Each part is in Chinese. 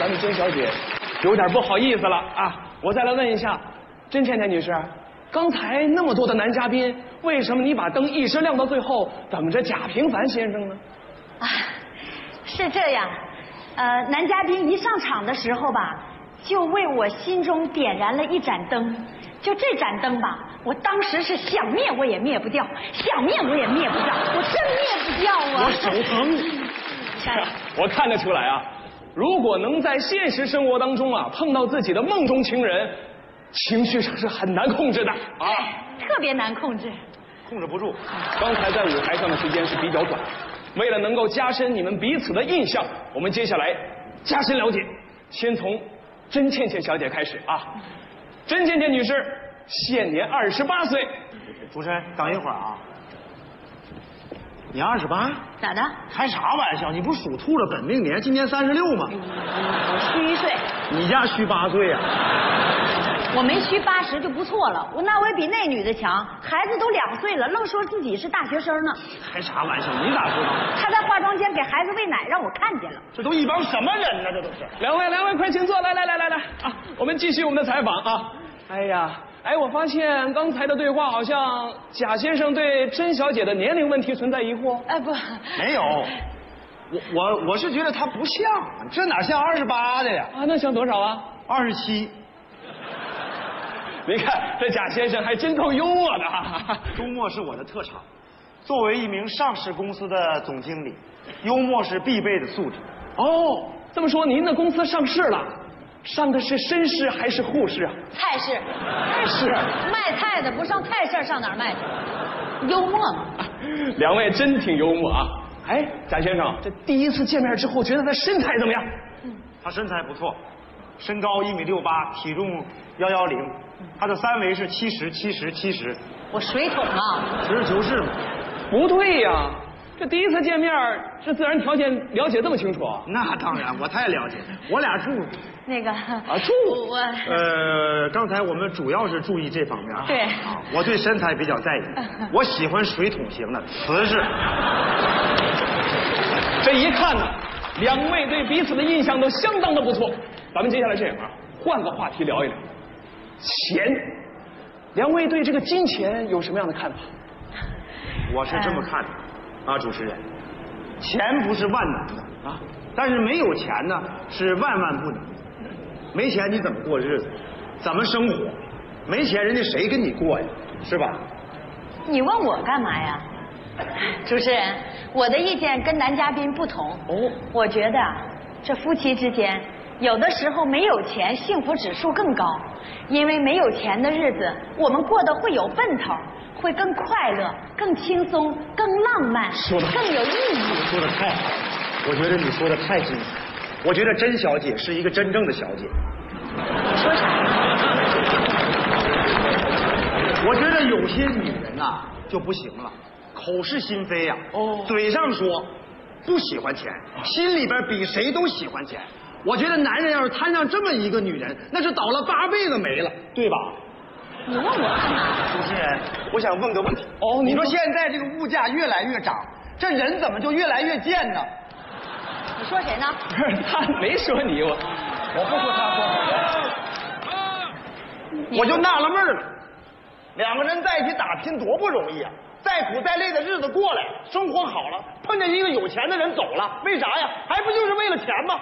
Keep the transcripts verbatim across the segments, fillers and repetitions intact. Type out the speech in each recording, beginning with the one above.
咱们甄小姐有点不好意思了啊！我再来问一下，甄倩倩女士，刚才那么多的男嘉宾，为什么你把灯一直亮到最后，等着贾平凡先生呢？ 啊，是这样，呃，男嘉宾一上场的时候吧，就为我心中点燃了一盏灯。就这盏灯吧，我当时是想灭我也灭不掉，想灭我也灭不掉，我真灭不掉啊！ 我手疼。 哎， 我看得出来啊，如果能在现实生活当中啊碰到自己的梦中情人，情绪上是很难控制的啊， 特别难控制， 控制不住。刚才在舞台上的时间是比较短，为了能够加深你们彼此的印象，我们接下来加深了解，先从甄倩倩小姐开始啊。甄倩倩女士现年二十八岁。 主持人，等一会儿啊。你二十八？ 咋的？ 开啥玩笑？你不是属兔的本命年，今年三十六吗？ 我虚一岁。 你家虚八岁呀？ 我没虚八十就不错了，我那我也比那女的强。孩子都两岁了，愣说自己是大学生呢。 开啥玩笑？你咋知道？ 他在化妆间给孩子喂奶，让我看见了。 这都一帮什么人呢？这都是。 两位，两位，快请坐，来来来来来啊！我们继续我们的采访啊。哎呀，哎，我发现刚才的对话好像贾先生对甄小姐的年龄问题存在疑惑。 哎，不， 没有。我我我是觉得他不像，这哪像二十八的呀？ 啊，那像多少啊？ 二十七。 你看这贾先生还真够幽默的哈。 幽默是我的特长，作为一名上市公司的总经理，幽默是必备的素质。 哦，这么说您的公司上市了，上的是绅士还是护士啊？ 菜市， 菜市， 卖菜的不上菜市上哪儿卖去？幽默嘛。 两位真挺幽默啊。哎，贾先生，这第一次见面之后，觉得他身材怎么样？ 嗯，他身材不错，身高一米六八，体重幺幺零。他的三围是七十七十七十， 我水桶啊！ 实事求是嘛。 不对呀，这第一次见面，这自然条件了解这么清楚啊？ 那当然，我太了解，我俩住那个啊住我呃，刚才我们主要是注意这方面。 对， 啊，我对身材比较在意，我喜欢水桶型的瓷实。 这一看呢，两位对彼此的印象都相当的不错。咱们接下来这样啊，换个话题聊一聊。钱，两位对这个金钱有什么样的看法？ 我是这么看的，啊，主持人，钱不是万能的啊，但是没有钱呢是万万不能。没钱你怎么过日子？怎么生活？没钱人家谁跟你过呀？是吧？ 你问我干嘛呀？主持人，我的意见跟男嘉宾不同。 哦， 我觉得这夫妻之间，有的时候没有钱，幸福指数更高。因为没有钱的日子，我们过得会有奔头，会更快乐、更轻松、更浪漫，更有意义。 说的太好了，我觉得你说的太精彩。我觉得甄小姐是一个真正的小姐。 你说啥？ 我觉得有些女人呐、啊、就不行了，口是心非呀、啊，哦，嘴上说不喜欢钱，心里边比谁都喜欢钱。我觉得男人要是摊上这么一个女人，那是倒了八辈子霉了，对吧？ 你问我干嘛？ 主持人，我想问个问题。 哦， 你说现在这个物价越来越涨，这人怎么就越来越贱呢？ 你说谁呢？ 不是，他没说你，我我不说他说。我就纳了闷了，两个人在一起打拼多不容易啊！再苦再累的日子过来，生活好了，碰见一个有钱的人走了，为啥呀？还不就是为了钱吗？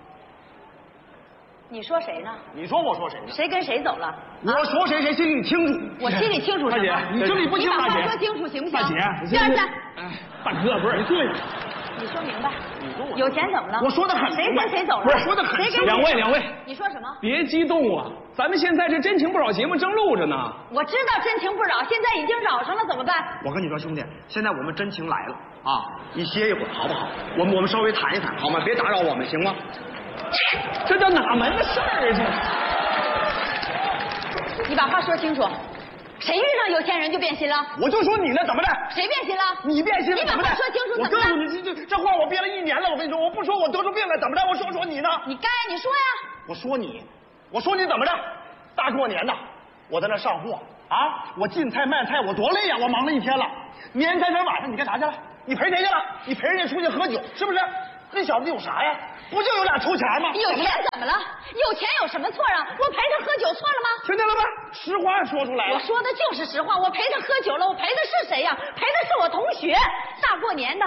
你说谁呢？ 你说我说谁呢？ 谁跟谁走了？ 我说谁谁心里清楚。 我心里清楚什么？ 大姐， 你心里不清楚。 你把话说清楚行不行？ 大姐， 第二三， 哎，大哥不是你对。 你说明白。有钱怎么了？ 我说的很谁跟谁走了？ 不是说的很谁跟两位两位， 你说什么？ 别激动啊，咱们现在这真情不扰节目正录着呢。 我知道真情不扰，现在已经扰上了，怎么办？ 我跟你说，兄弟，现在我们真情来了啊！你歇一会儿好不好？我们我们稍微谈一谈好吗？别打扰我们，行吗？ 这叫哪门子事儿这？你把话说清楚。谁遇上有钱人就变心了？ 我就说你呢，怎么的？ 谁变心了？ 你变心了？ 你把话说清楚，怎么的？ 我告诉你，这这这话我憋了一年了。我跟你说，我不说我得出病来，怎么的？我说说你呢？ 你该你说呀。 我说你，我说你怎么着？大过年的，我在那上货啊，我进菜卖菜，我多累呀！我忙了一天了。年三十晚上你干啥去了？你陪谁去了？你陪人家出去喝酒是不是？ 那小子有啥呀？不就有俩臭钱吗？ 有钱怎么了？有钱有什么错啊？我陪他喝酒错了吗？ 听见了吧？实话说出来了。 我说的就是实话，我陪他喝酒了，我陪的是谁呀？陪的是我同学。大过年的，